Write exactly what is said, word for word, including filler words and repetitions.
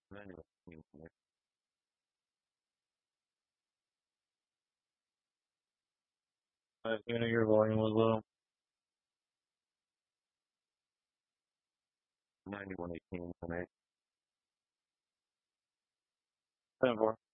ninety-one eighteen tonight. Uh, you know, your volume was low. ninety-one eighteen tonight. ten four.